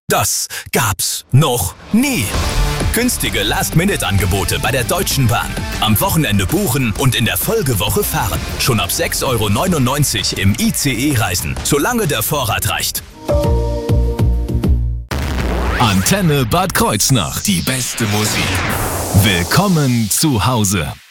Das gab's noch nie. Günstige Last-Minute-Angebote bei der Deutschen Bahn. Am Wochenende buchen und in der Folgewoche fahren. Schon ab 6,99 € im ICE reisen, solange der Vorrat reicht. Antenne Bad Kreuznach. Die beste Musik. Willkommen zu Hause.